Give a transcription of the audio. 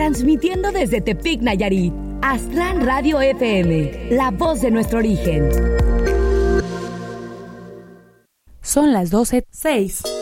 transmitiendo desde Tepic, Nayarit. Aztlán Radio FM, la voz de nuestro origen. Son las 12:06.